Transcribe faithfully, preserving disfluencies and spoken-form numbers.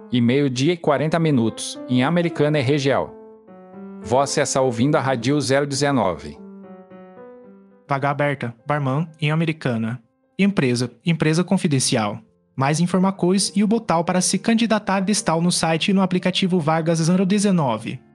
e meio-dia e quarenta minutos, em Americana e região. Você está ouvindo a Rádio zero dezenove. Vaga aberta, Barman, em Americana. Empresa, empresa confidencial. Mais informações e o botão para se candidatar está no site e no aplicativo Vagas zero dezenove.